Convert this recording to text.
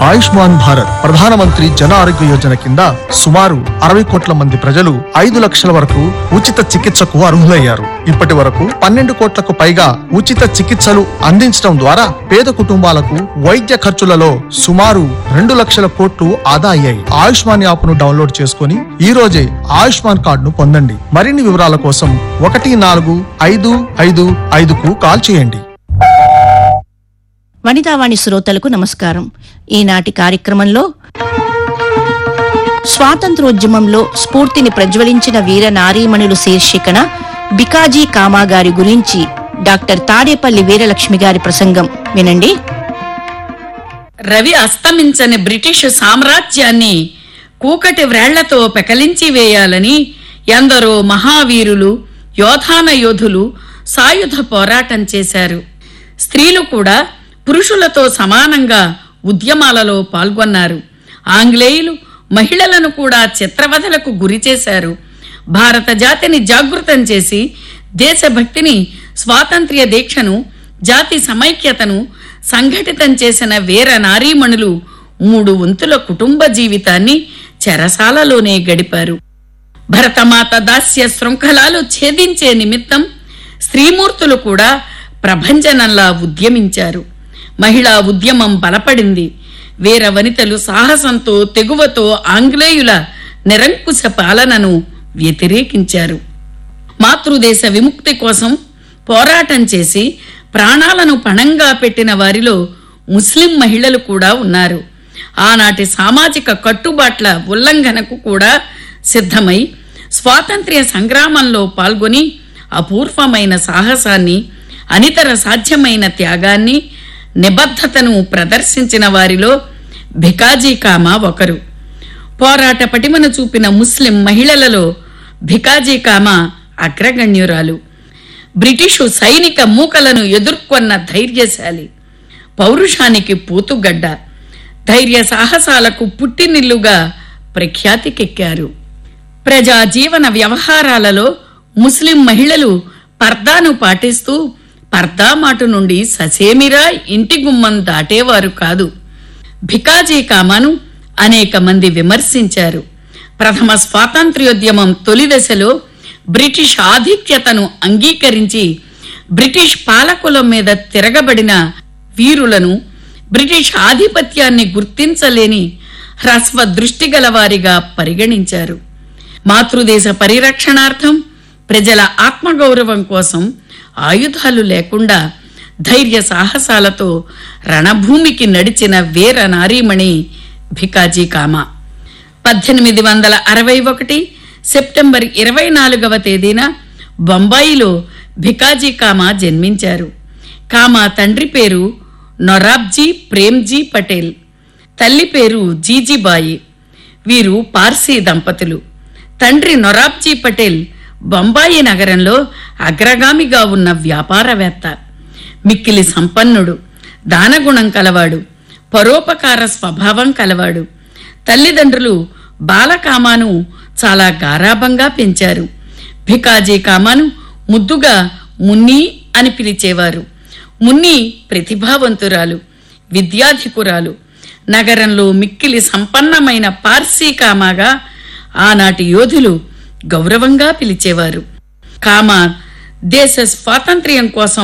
ఆయుష్మాన్ భారత్ ప్రధానమంత్రి జన ఆరోగ్య యోజన కింద సుమారు 60 కోట్ల మంది ప్రజలు 5 లక్షల వరకు ఉచిత చికిత్సకు అర్హులయ్యారు. ఇప్పటి వరకు 12 కోట్లకు పైగా ఉచిత చికిత్సలు అందించడం ద్వారా పేద కుటుంబాలకు వైద్య ఖర్చులలో సుమారు 2 లక్షల కోట్లు ఆదా అయ్యాయి. ఆయుష్మాన్ యాప్ ను డౌన్లోడ్ చేసుకుని ఈ రోజే ఆయుష్మాన్ కార్డును పొందండి. మరిన్ని వివరాల కోసం 14555కు కాల్ చేయండి. వనితావాణి శ్రోతలకు నమస్కారం. ఈనాటి కార్యక్రమంలో స్వాతంత్రోద్యమంలో స్ఫూర్తిని ప్రజ్వలించిన వీర నారీమణులు శీర్షికన బికాజీ కామా గారి గురించి డాక్టర్ తాడేపల్లి వీరలక్ష్మి గారి ప్రసంగం వినండి. రవి అస్తమించని బ్రిటిష్ సామ్రాజ్యాన్ని కూకటి వ్రేళ్లతో పెకలించి వేయాలని ఎందరో మహావీరులు యోధాన యోధులు సాయుధ పోరాటం చేశారు. స్త్రీలు కూడా పురుషులతో సమానంగా ఉద్యమాలలో పాల్గొన్నారు. ఆంగ్లేయులు మహిళలను కూడా చిత్రవధలకు గురి చేశారు. భారత జాతిని జాగృతం చేసి దేశభక్తిని, స్వాతంత్ర్య దీక్షను, జాతి సమైక్యతను సంఘటితం చేసిన వీర నారీమణులు 3 వంతుల కుటుంబ జీవితాన్ని చెరసాలలోనే గడిపారు. భరతమాత దాస్య శృంఖలాలు ఛేదించే నిమిత్తం స్త్రీమూర్తులు కూడా ప్రభంజనంలా ఉద్యమించారు. మహిళా ఉద్యమం బలపడింది. వీర వనితలు సాహసంతో, తెగువతో ఆంగ్లేయుల నిరంకుశ పాలనను వ్యతిరేకించారు. మాతృదేశ విముక్తి కోసం పోరాటం చేసి ప్రాణాలను పణంగా పెట్టిన వారిలో ముస్లిం మహిళలు కూడా ఉన్నారు. ఆనాటి సామాజిక కట్టుబాట్ల ఉల్లంఘనకు కూడా సిద్ధమై స్వాతంత్ర్య సంగ్రామంలో పాల్గొని అపూర్వమైన సాహసాన్ని, అనితర సాధ్యమైన త్యాగాన్ని, నిబద్ధతను ప్రదర్శించిన వారిలో భికాజీ కామా ఒకరు. పోరాట పటిమను చూపిన ముస్లిం మహిళలలో భికాజీ కామా అగ్రగణ్యురాలు. బ్రిటిషు సైనిక మూకలను ఎదుర్కొన్న ధైర్యశాలి, పౌరుషానికి పూతుగడ్డ, ధైర్య సాహసాలకు పుట్టినిల్లుగా ప్రఖ్యాతికెక్కారు. ప్రజా జీవన వ్యవహారాలలో ముస్లిం మహిళలు పర్దాను పాటిస్తూ పర్దామాటు నుండి ససేమిరా ఇంటి గుమ్మం దాటేవారు కాదు. భికాజీ కామాను అనేక మంది విమర్శించారు. ప్రథమ స్వాతంత్ర్యోద్యమం తొలి దశలో బ్రిటిష్ ఆధిక్యతను అంగీకరించి బ్రిటిష్ పాలకుల మీద తిరగబడిన వీరులను బ్రిటిష్ ఆధిపత్యాన్ని గుర్తించలేని హ్రస్వ దృష్టిగల వారిగా పరిగణించారు. మాతృదేశ పరిరక్షణార్థం, ప్రజల ఆత్మగౌరవం కోసం ఆయుధాలు లేకుండా ధైర్య సాహసాలతో రణభూమికి నడిచిన వీర నారీమణి భికాజీ కామా. 1861 సెప్టెంబర్ 24వ తేదీన బొంబాయిలో భికాజీ కామా జన్మించారు. కామా తండ్రి పేరు నొరాబ్జీ ప్రేమ్జీ పటేల్, తల్లి పేరు జీజీబాయి. వీరు పార్సీ దంపతులు. తండ్రి నొరాబ్జీ పటేల్ బొంబాయి నగరంలో అగ్రగామిగా ఉన్న వ్యాపారవేత్త, మిక్కిలి సంపన్నుడు, దానగుణం కలవాడు, పరోపకార స్వభావం కలవాడు. తల్లిదండ్రులు బాలకామాను చాలా గారాబంగా పెంచారు. భికాజీ కామాను ముద్దుగా మున్నీ అని పిలిచేవారు. మున్నీ ప్రతిభావంతురాలు, విద్యాధికురాలు. నగరంలో మిక్కిలి సంపన్నమైన పార్సీ కామాగా ఆనాటి యోధులు గౌరవంగా పిలిచేవారు. కామా దేశ స్వాతంత్ర్యం కోసం